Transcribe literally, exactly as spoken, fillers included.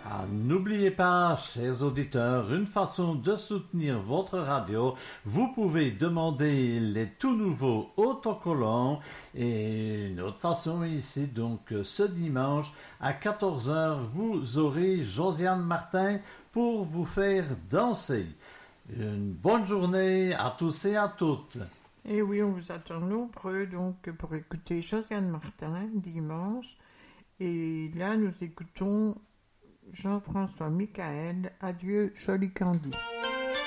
Ah, n'oubliez pas, chers auditeurs, une façon de soutenir votre radio, vous pouvez demander les tout nouveaux autocollants et une autre façon ici, donc ce dimanche à quatorze heures, vous aurez Josiane Martin pour vous faire danser. Une bonne journée à tous et à toutes. Et oui, on vous attend nombreux donc pour écouter Josiane Martin dimanche. Et là, nous écoutons Jean-François Michael, Adieu, joli Candy.